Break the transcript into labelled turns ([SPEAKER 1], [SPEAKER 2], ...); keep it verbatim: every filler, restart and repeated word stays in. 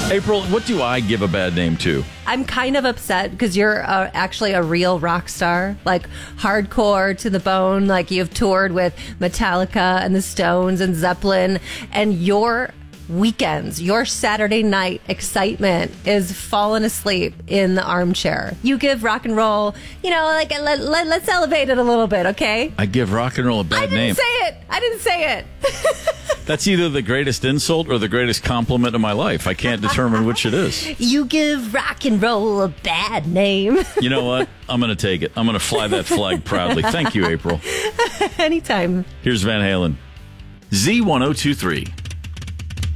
[SPEAKER 1] April, what do I give a bad name to?
[SPEAKER 2] I'm kind of upset because you're uh, actually a real rock star, like hardcore to the bone. Like you've toured with Metallica and the Stones and Zeppelin, and your weekends, your Saturday night excitement is falling asleep in the armchair. You give rock and roll, you know, like let, let, let's elevate it a little bit, okay?
[SPEAKER 1] I give rock and roll a bad
[SPEAKER 2] I didn't
[SPEAKER 1] name.
[SPEAKER 2] say it. I didn't say it.
[SPEAKER 1] That's either the greatest insult or the greatest compliment of my life. I can't determine which it is.
[SPEAKER 2] You give rock and roll a bad name.
[SPEAKER 1] You know what? I'm going to take it. I'm going to fly that flag proudly. Thank you, April.
[SPEAKER 2] Anytime.
[SPEAKER 1] Here's Van Halen. Z ten twenty-three.